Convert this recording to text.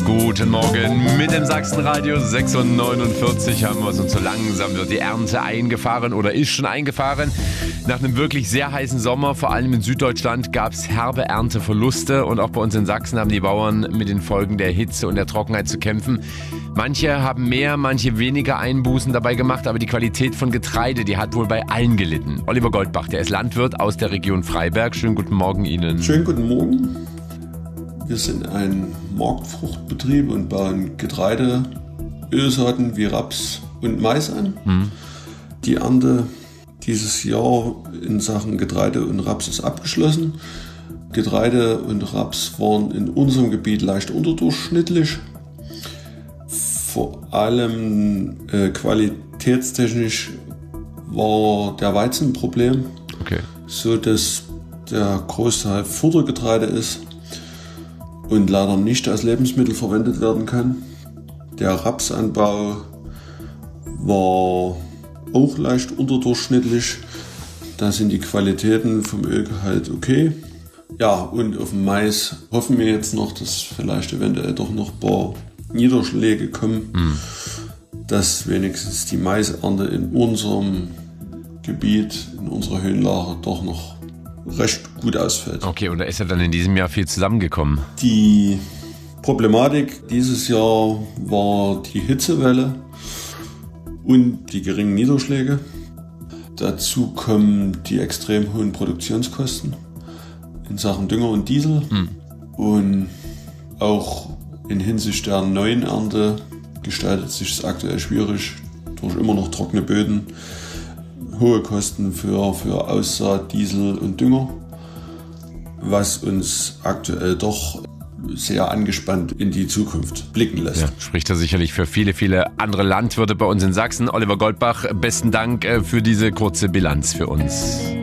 Guten Morgen mit dem Sachsenradio 6:49 haben wir es und so langsam wird die Ernte eingefahren oder ist schon eingefahren. Nach einem wirklich sehr heißen Sommer, vor allem in Süddeutschland, gab es herbe Ernteverluste und auch bei uns in Sachsen haben die Bauern mit den Folgen der Hitze und der Trockenheit zu kämpfen. Manche haben mehr, manche weniger Einbußen dabei gemacht, aber die Qualität von Getreide, die hat wohl bei allen gelitten. Oliver Goldbach, der ist Landwirt aus der Region Freiberg. Schönen guten Morgen Ihnen. Schönen guten Morgen. Wir sind ein Marktfruchtbetrieb und bauen Getreide, Ölsorten wie Raps und Mais an. Die Ernte dieses Jahr in Sachen Getreide und Raps ist abgeschlossen. Getreide und Raps waren in unserem Gebiet leicht unterdurchschnittlich. Vor allem qualitätstechnisch war der Weizen ein Problem, so dass der Großteil Futtergetreide ist und leider nicht als Lebensmittel verwendet werden kann. Der Rapsanbau war auch leicht unterdurchschnittlich. Da sind die Qualitäten vom Ölgehalt okay. Ja, und auf dem Mais hoffen wir jetzt noch, dass vielleicht eventuell doch noch ein paar Niederschläge kommen, dass wenigstens die Maisernte in unserem Gebiet, in unserer Höhenlage doch noch recht gut ausfällt. Okay, und da ist ja dann in diesem Jahr viel zusammengekommen. Die Problematik dieses Jahr war die Hitzewelle und die geringen Niederschläge. Dazu kommen die extrem hohen Produktionskosten in Sachen Dünger und Diesel. Und auch in Hinsicht der neuen Ernte gestaltet sich es aktuell schwierig durch immer noch trockene Böden. Hohe Kosten für Aussaat, Diesel und Dünger, was uns aktuell doch sehr angespannt in die Zukunft blicken lässt. Ja, spricht er sicherlich für viele, viele andere Landwirte bei uns in Sachsen. Oliver Goldbach, besten Dank für diese kurze Bilanz für uns.